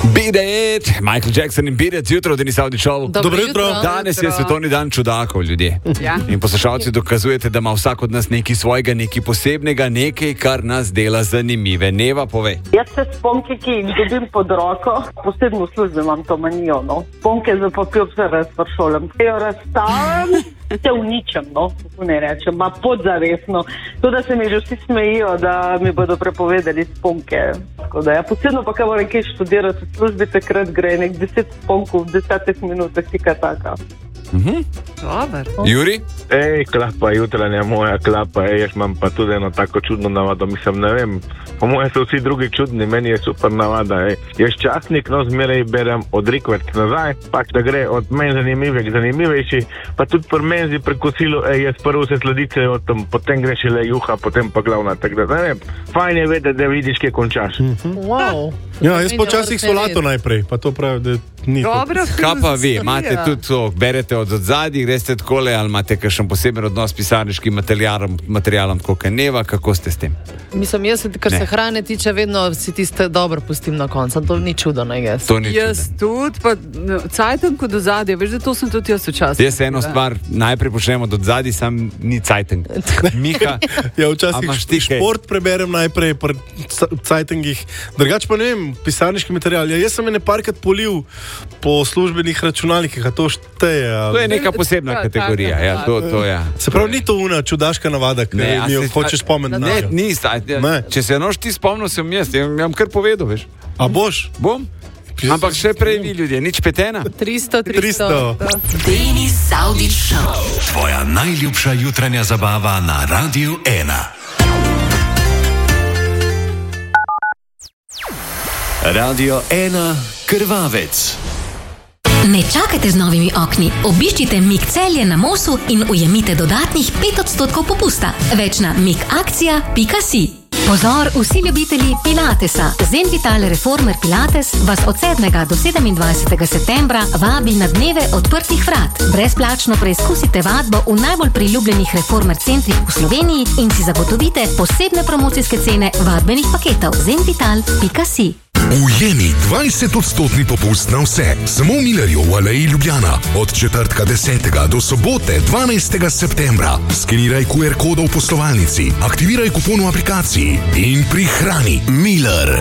Beat It, Michael Jackson in Beat It, jutro, Denis Avdićov. Dobro jutro. Danes je svetovni dan čudakov, ljudje. Ja. In poslušalci dokazujete, da ima vsak od nas nekaj svojega, nekaj posebnega, nekaj, kar nas dela zanimive. Neva, povej. Jaz se sponke, ki jih dobim pod roko, posebno v službi imam to manijo, no. Sponke za papir vse razvršolim. Jo razstavim, se uničem, no. Ne rečem, ma podzavestno. To, da se mi že vsi smejijo, da mi bodo prepovedali sponke. Tako da ja, posebno pa, kaj moram kaj študirati v službi, takrat gre nek 10 sponkov v 10 minutah, tika taka. Dobar. Juri? Klapa jutranja moja klapa, jaz imam pa tudi eno tako čudno navado, mislim, ne vem, po moje so vsi drugi čudni, meni je super navada, Jaz časnik, no, zmeraj berem od rikverk nazaj, pač da gre od menj zanimivek zanimivejši, pa tudi pri menzi prekosilo, jaz prvo se sladice, potem gre šele juha, potem pa glavna, tako da, ne vem, fajn je vedeti, da vidiš, kje končaš. Wow. Ja, jaz počasih solato najprej, pa to pravi, da ni. Dobro, Kaj pa vi, imate tudi to, berete od odzadij, greste takole, ali imate kakšen poseben odnos s pisarniškim materialom, tako kaj Neva, kako ste s tem? Mislim, jaz, kar se hrane tiče, vedno si tiste dobro pustim na koncu. To ni čudo, ne jaz. To ni Jaz tudi, pa cajtenko do zadnje, veš, da to sem tudi jaz včasih. Jaz eno stvar najprej počnemo od zadaj, sam ni cajtenk. Miha, Ja, včasih šport preberem najprej pri cajtengih. Drugače pa ne vem, pisarniški material. Ja, jaz sem ene parkrat polil po službenih računalnikih, a to šteje. to je neka posebna kategorija. Ja, to je. Se pravi, ni to una čudaška navada, ki Ne, a mi jo se- hočeš spomniti. Ne, ni Ne. Če se noš ti spomnil, sem jaz vam kar povedal, veš. A boš? Bom? Ampak še prej vi, ljudje, nič petena. 300. Denis Avdić Show. Tvoja najljubša jutranja zabava na Radiu 1. Radio 1 Krvavec. Ne čakajte z novimi okni. Obiščite Mik Celje na Mosu in ujemite dodatnih 5% popusta. Več na mikakcija.si. Pozor, vsi ljubitelji Pilatesa. Zen Vital Reformer Pilates vas od 7. do 27. septembra vabi na dneve odprtih vrat. Brezplačno preizkusite vadbo v najbolj priljubljenih reformer centrih v Sloveniji in si zagotovite posebne promocijske cene vadbenih paketov. zenvital.si. Ujemi 20% popust na vse, samo v Millerju v Aleji Ljubljana. Od četrtka 10. do sobote 12. septembra. Skeniraj QR kodo v poslovalnici, aktiviraj kupon v aplikaciji in prihrani. Miller.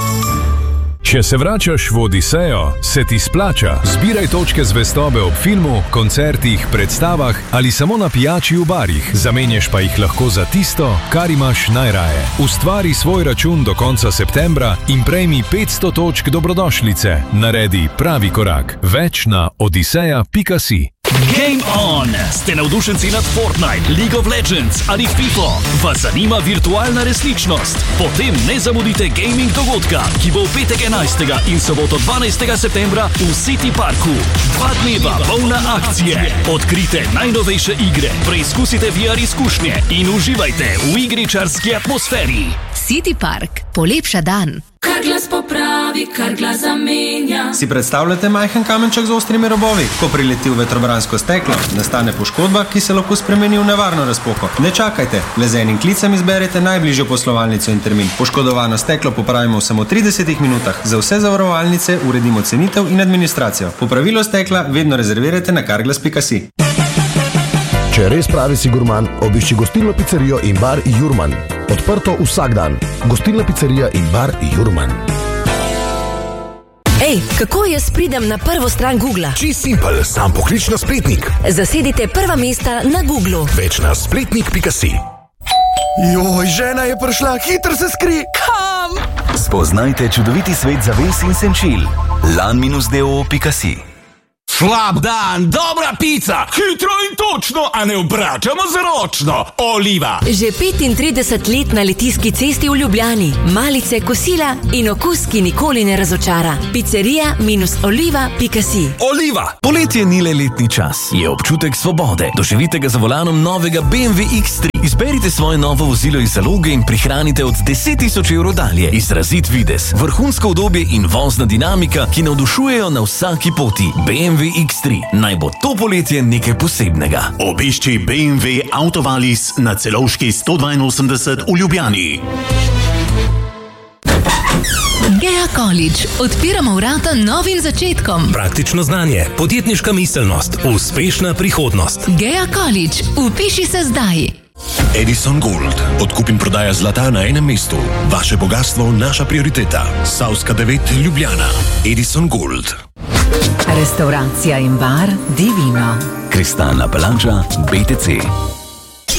Če se vračaš v Odisejo, se ti splača. Zbiraj točke zvestobe ob filmu, koncertih, predstavah ali samo na pijači v barih. Zamenjaš pa jih lahko za tisto, kar imaš najraje. Ustvari svoj račun do konca septembra in prejmi 500 točk dobrodošlice. Naredi pravi korak. Več na odiseja.si. Game on! Ste navdušenci nad Fortnite, League of Legends ali FIFA? Vas zanima virtualna resničnost? Potem ne zamudite gaming dogodka, ki bo v petek 11. in soboto 12. septembra v City Parku. 2 dneva polna akcije. Odkrite najnovejše igre, preizkusite VR izkušnje in uživajte v igričarski atmosferi. City Park. Polepša dan. Kar glas popravi, kar glas zamenja. Si predstavljate majhen kamenček z ostrimi robovi? Ko prileti v vetrobransko steklo, nastane poškodba, ki se lahko spremeni v nevarno razpoko. Ne čakajte, le z enim klicem izberete najbližjo poslovalnico in termin. Poškodovano steklo popravimo v samo 30 minutah. Za vse zavarovalnice uredimo cenitev in administracijo. Popravilo stekla vedno rezervirajte na carglass.si. Če res pravi si gurman, obišči gostilno pizzerijo in bar Jurman. Odprto vsak dan. Gostilna pizzerija in bar Jurman. Ej, kako jaz pridem na prvo stran Googla? Čisto simpel, sam poklič na spletnik. Zasedite prva mesta na Googlu. Več na spletnik.si. Joj, žena je prišla, hitro se skri. Kam? Spoznajte čudoviti svet zaves in senčil. lan-do.si. Slab dan, dobra pica, hitro in točno, a ne obračamo z ročno. Oliva. Že 35 let na Litijski cesti v Ljubljani. Malice, kosila in okus, ki nikoli ne razočara. Pizzeria-oliva.si. Oliva! Poletje ni le letni čas, je občutek svobode. Doživite ga za volanom novega BMW X3. Izberite svoje novo vozilo iz zaloge in prihranite od 10.000 evrov dalje. Izrazit videz, vrhunsko udobje in vozna dinamika, ki navdušujejo na vsaki poti. BMW X3. Naj bo to poletje nekaj posebnega. Obišči BMW Autovalis na Celovški 182 v Ljubljani. Gea College. Odpiramo vrata novim začetkom. Praktično znanje, podjetniška miselnost, uspešna prihodnost. Gea College. Upiši se zdaj. Edison Gold. Odkup in prodaja zlata na enem mestu. Vaše bogatstvo, naša prioriteta. Savska 9, Ljubljana. Edison Gold. Restauracija in bar Divino. Kristalna palača BTC.